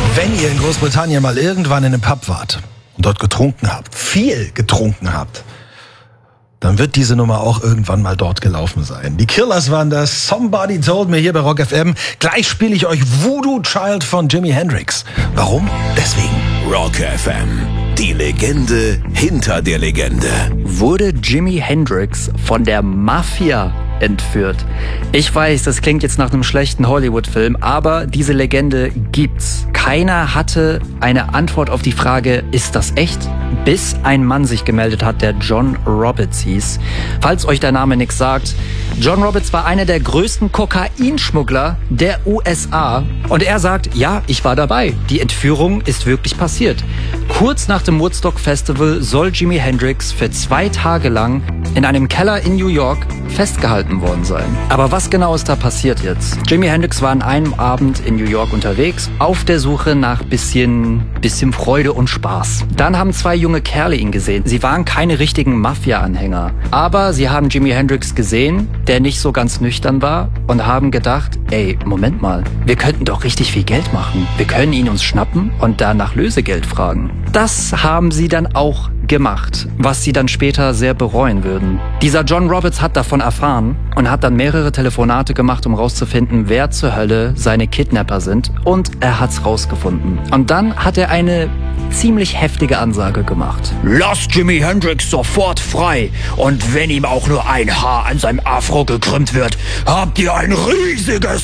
Wenn ihr in Großbritannien mal irgendwann in einem Pub wart und dort getrunken habt, viel getrunken habt, dann wird diese Nummer auch irgendwann mal dort gelaufen sein. Die Killers waren das. Somebody Told Me hier bei Rock FM. Gleich spiele ich euch Voodoo Child von Jimi Hendrix. Warum? Deswegen. Rock FM. Die Legende hinter der Legende. Wurde Jimi Hendrix von der Mafia entführt? Ich weiß, das klingt jetzt nach einem schlechten Hollywood-Film, aber diese Legende gibt's. Keiner hatte eine Antwort auf die Frage, ist das echt? Bis ein Mann sich gemeldet hat, der John Roberts hieß. Falls euch der Name nichts sagt, John Roberts war einer der größten Kokainschmuggler der USA. Und er sagt, ja, ich war dabei. Die Entführung ist wirklich passiert. Kurz nach dem Woodstock Festival soll Jimi Hendrix für 2 Tage lang in einem Keller in New York festgehalten worden sein. Aber was genau ist da passiert jetzt? Jimi Hendrix war an einem Abend in New York unterwegs, auf der Suche nach bisschen Freude und Spaß. Dann haben 2 junge Kerle ihn gesehen. Sie waren keine richtigen Mafia-Anhänger. Aber sie haben Jimi Hendrix gesehen, der nicht so ganz nüchtern war, und haben gedacht, ey, Moment mal, wir könnten doch richtig viel Geld machen. Wir können ihn uns schnappen und dann nach Lösegeld fragen. Das haben sie dann auch gemacht, was sie dann später sehr bereuen würden. Dieser John Roberts hat davon erfahren und hat dann mehrere Telefonate gemacht, um rauszufinden, wer zur Hölle seine Kidnapper sind, und er hat's rausgefunden. Und dann hat er eine ziemlich heftige Ansage gemacht. Lasst Jimi Hendrix sofort frei, und wenn ihm auch nur ein Haar an seinem Afro gekrümmt wird, habt ihr ein riesiges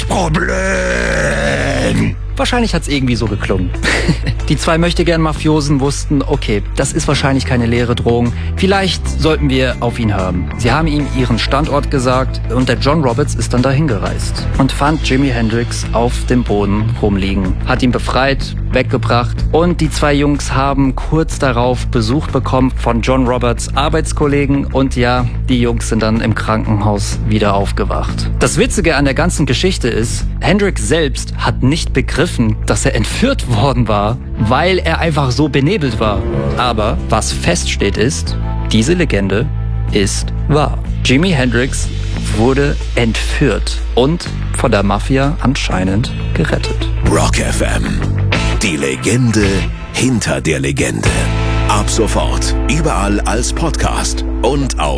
Problem. Wahrscheinlich hat's irgendwie so geklungen. Die 2 Möchtegern-Mafiosen wussten, okay, das ist wahrscheinlich keine leere Drohung. Vielleicht sollten wir auf ihn hören. Sie haben ihm ihren Standort gesagt, und der John Roberts ist dann dahin gereist und fand Jimi Hendrix auf dem Boden rumliegen, hat ihn befreit, weggebracht, und die 2 Jungs haben kurz darauf Besuch bekommen von John Roberts Arbeitskollegen, und ja, die Jungs sind dann im Krankenhaus wieder aufgewacht. Das Witzige an der ganzen Geschichte ist, Hendrix selbst hat nicht begriffen, dass er entführt worden war, weil er einfach so benebelt war. Aber was feststeht ist, diese Legende ist wahr. Jimi Hendrix wurde entführt und von der Mafia anscheinend gerettet. Rock FM. Die Legende hinter der Legende. Ab sofort überall als Podcast und auf